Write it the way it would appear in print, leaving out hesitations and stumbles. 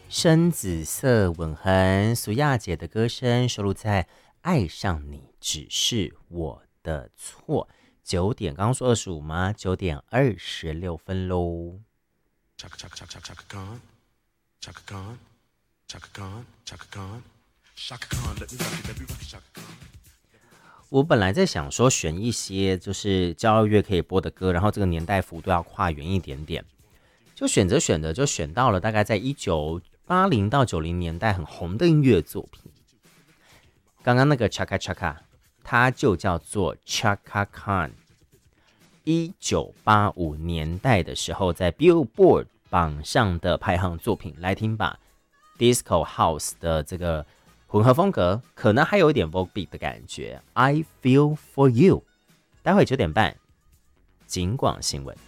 深紫色吻痕，苏亚姐的歌声收录在《爱上你只是我的错》。9点，刚刚说25吗？9点26分喽。 Chaka chaka chaka chaka Khan, Chaka Khan, Chaka Khan, Chaka Khan, Chaka Khan, let me rock it, Chaka Khan。 我本来在想说选一些就是交乐可以播的歌，然后这个年代幅度要跨远一点点，就选着就选到了大概在1980到90年代很红的音乐作品。刚刚那个 Chaka Chaka， 它就叫做 Chaka Khan。1985年代的时候，在 Billboard 榜上的排行作品，来听吧。Disco House 的这个混合风格，可能还有一点 Vogue Beat 的感觉。I Feel For You。待会9点半，警广新闻。